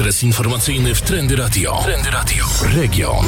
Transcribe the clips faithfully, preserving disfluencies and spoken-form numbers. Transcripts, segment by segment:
Adres informacyjny w Trendy Radio. Trendy Radio. Region.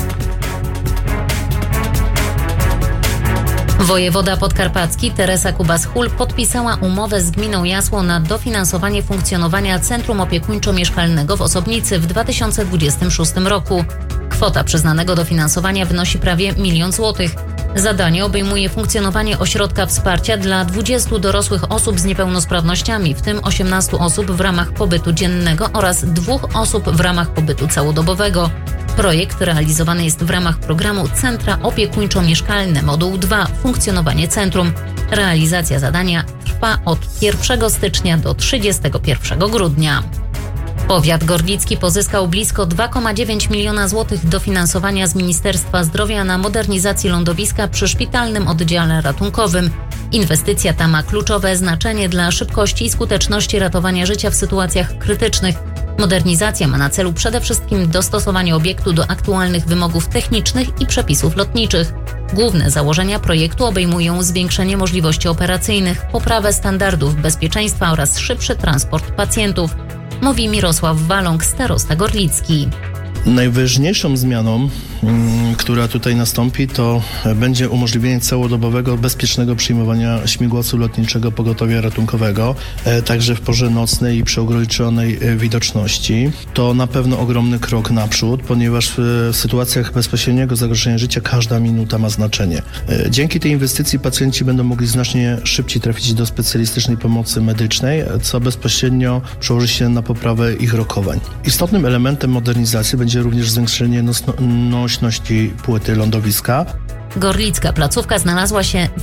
Wojewoda podkarpacki Teresa Kubas-Hul podpisała umowę z gminą Jasło na dofinansowanie funkcjonowania Centrum Opiekuńczo-Mieszkalnego w Osobnicy w dwa tysiące dwudziestym szóstym roku. Kwota przyznanego dofinansowania wynosi prawie milion złotych. Zadanie obejmuje funkcjonowanie ośrodka wsparcia dla dwudziestu dorosłych osób z niepełnosprawnościami, w tym osiemnastu osób w ramach pobytu dziennego oraz dwóch osób w ramach pobytu całodobowego. Projekt realizowany jest w ramach programu Centra Opiekuńczo-Mieszkalne Moduł dwa Funkcjonowanie Centrum. Realizacja zadania trwa od pierwszego stycznia do trzydziestego pierwszego grudnia. Powiat gorlicki pozyskał blisko dwa przecinek dziewięć miliona złotych dofinansowania z Ministerstwa Zdrowia na modernizację lądowiska przy szpitalnym oddziale ratunkowym. Inwestycja ta ma kluczowe znaczenie dla szybkości i skuteczności ratowania życia w sytuacjach krytycznych. Modernizacja ma na celu przede wszystkim dostosowanie obiektu do aktualnych wymogów technicznych i przepisów lotniczych. Główne założenia projektu obejmują zwiększenie możliwości operacyjnych, poprawę standardów bezpieczeństwa oraz szybszy transport pacjentów, mówi Mirosław Waląg, starosta gorlicki. Najważniejszą zmianą, która tutaj nastąpi, to będzie umożliwienie całodobowego, bezpiecznego przyjmowania śmigłowców lotniczego pogotowia ratunkowego, także w porze nocnej i przy ograniczonej widoczności. To na pewno ogromny krok naprzód, ponieważ w sytuacjach bezpośredniego zagrożenia życia każda minuta ma znaczenie. Dzięki tej inwestycji pacjenci będą mogli znacznie szybciej trafić do specjalistycznej pomocy medycznej, co bezpośrednio przełoży się na poprawę ich rokowań. Istotnym elementem modernizacji będzie również zwiększenie nośności płyty lądowiska. Gorlicka placówka znalazła się